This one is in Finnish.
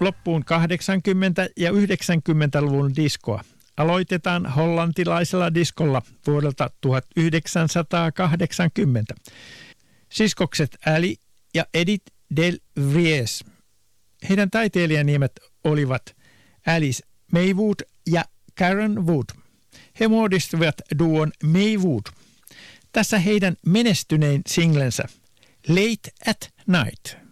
loppuun 80- ja 90-luvun diskoa. Aloitetaan hollantilaisella diskolla vuodelta 1980. Siskokset Ali ja Edith Del Vries. Heidän taiteilijanimet olivat Alice Maywood ja Karen Wood. He muodostivat duon Maywood. Tässä heidän menestynein singlensä Late at Night.